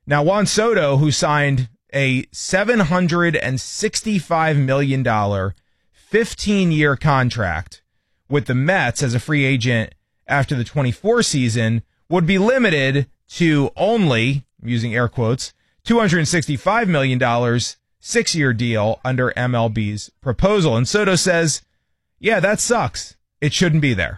Now, Juan Soto, who signed a $765 million 15-year contract with the Mets as a free agent after the 24 season, would be limited to only, I'm using air quotes, $265 million 6-year deal under MLB's proposal. And Soto says, yeah, that sucks. It shouldn't be there.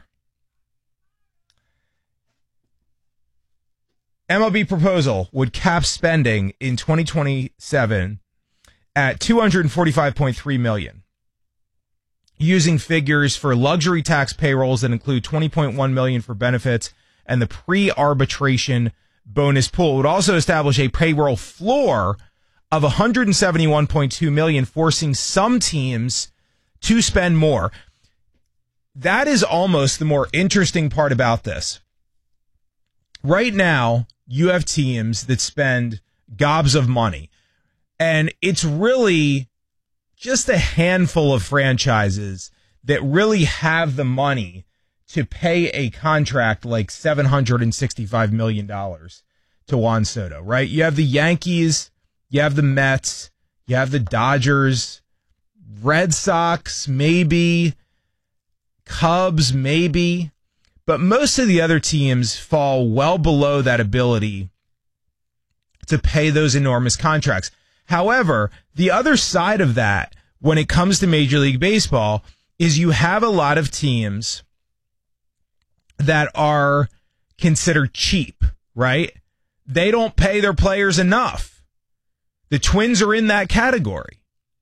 MLB proposal would cap spending in 2027 at $245.3 million, using figures for luxury tax payrolls that include $20.1 million for benefits and the pre-arbitration bonus pool. It would also establish a payroll floor of $171.2 million, forcing some teams to spend more. That is almost the more interesting part about this. Right now, you have teams that spend gobs of money, and it's really just a handful of franchises that really have the money to pay a contract like $765 million to Juan Soto, right? You have the Yankees, you have the Mets, you have the Dodgers, Red Sox, maybe, Cubs, maybe. But most of the other teams fall well below that ability to pay those enormous contracts. However, the other side of that, when it comes to Major League Baseball, is you have a lot of teams that are considered cheap, right? They don't pay their players enough. The Twins are in that category.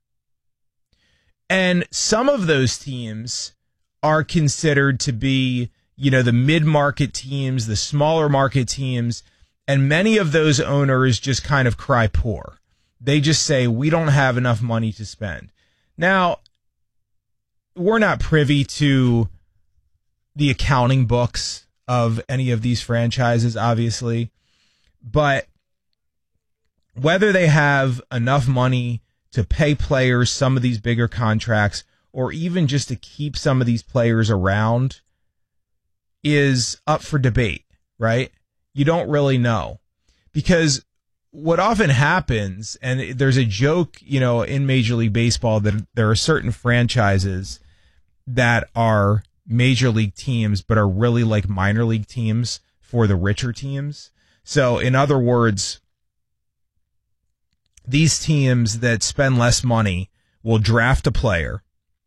And some of those teams are considered to be, you know, the mid-market teams, the smaller market teams, and many of those owners just kind of cry poor. They just say, we don't have enough money to spend. Now, we're not privy to the accounting books of any of these franchises, obviously, but whether they have enough money to pay players some of these bigger contracts or even just to keep some of these players around is up for debate, right? You don't really know. Because what often happens, and there's a joke, you know, in Major League Baseball that there are certain franchises that are major league teams but are really like minor league teams for the richer teams. So in other words, these teams that spend less money will draft a player,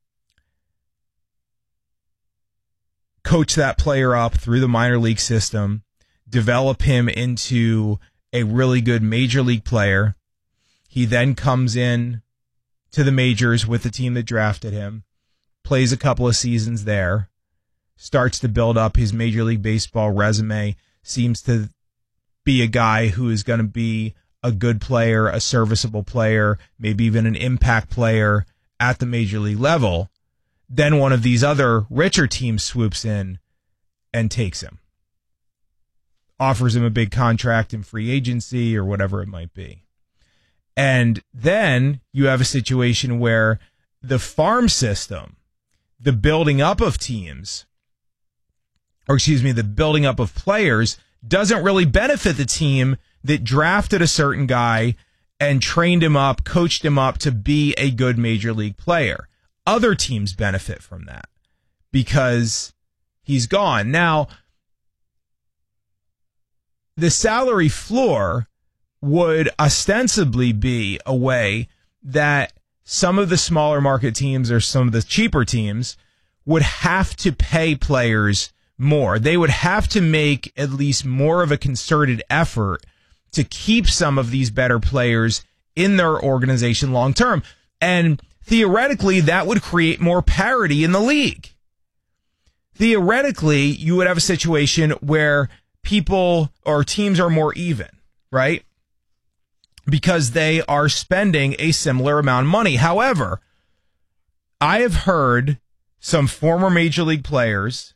coach that player up through the minor league system, develop him into a really good major league player. He then comes in to the majors with the team that drafted him, plays a couple of seasons there, starts to build up his Major League Baseball resume, seems to be a guy who is going to be a good player, a serviceable player, maybe even an impact player at the major league level. Then one of these other richer teams swoops in and takes him, offers him a big contract in free agency or whatever it might be. And then you have a situation where the farm system, the building up of teams, the building up of players doesn't really benefit the team that drafted a certain guy and trained him up, coached him up to be a good major league player. Other teams benefit from that because he's gone. Now, the salary floor would ostensibly be a way that some of the smaller market teams or some of the cheaper teams would have to pay players more. They would have to make at least more of a concerted effort to keep some of these better players in their organization long term. And theoretically, that would create more parity in the league. Theoretically, you would have a situation where people or teams are more even, right? Because they are spending a similar amount of money. However, I have heard some former major league players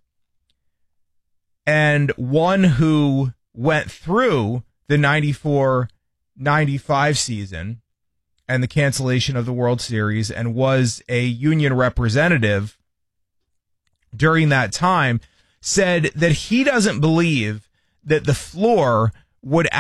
and one who went through the 94-95 season and the cancellation of the World Series and was a union representative during that time, said that he doesn't believe that the floor would